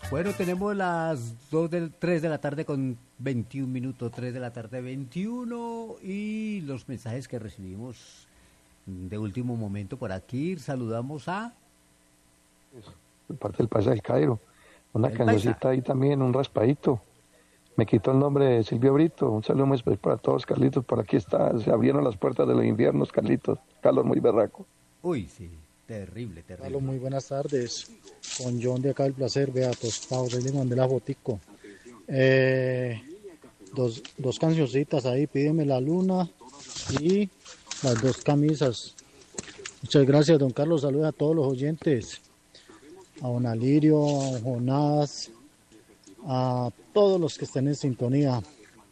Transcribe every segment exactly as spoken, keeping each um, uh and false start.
Bueno, tenemos las dos del, tres de la tarde con veintiún minutos, tres de la tarde veintiuno, y los mensajes que recibimos de último momento por aquí. Saludamos a... De parte del Paisa del Cairo. Una El cancioncita Paisa. ahí también, un raspadito. Me quitó el nombre de Silvio Brito. Un saludo muy especial para todos, Carlitos. Por aquí está. Se abrieron las puertas de los inviernos, Carlitos. Calor muy berraco. Uy, sí, terrible, Hola, terrible. muy buenas tardes. Con John de acá el placer, vea, tostado, le mandé la fotico. Eh, dos, dos cancioncitas ahí, pídeme la luna y las dos camisas. Muchas gracias, don Carlos. Saludos a todos los oyentes. A don Alirio, a don Jonás, a todos los que estén en sintonía.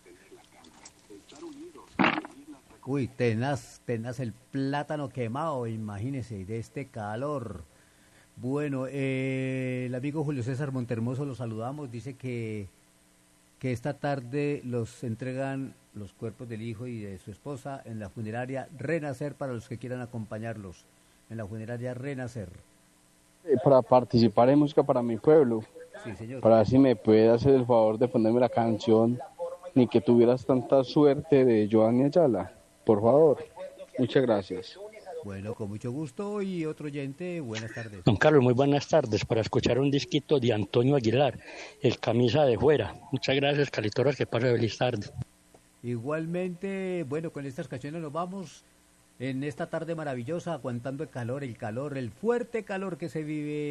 Uy, tenaz, tenaz el plátano quemado, imagínese, de este calor. Bueno, eh, el amigo Julio César Montermoso lo saludamos, dice que, que esta tarde los entregan los cuerpos del hijo y de su esposa en la funeraria Renacer para los que quieran acompañarlos, en la funeraria Renacer. Eh, para participar en música para mi pueblo, Sí, señor. para ver si me puede hacer el favor de ponerme la canción Ni que tuvieras tanta suerte de Joan Ayala, por favor. Muchas gracias. Bueno, con mucho gusto. Y otro oyente, buenas tardes. Don Carlos, muy buenas tardes. Para escuchar un disquito de Antonio Aguilar, El Camisa de Fuera. Muchas gracias, Calitoras, que pase feliz tarde. Igualmente, bueno, con estas canciones nos vamos en esta tarde maravillosa, aguantando el calor, el calor, el fuerte calor que se vive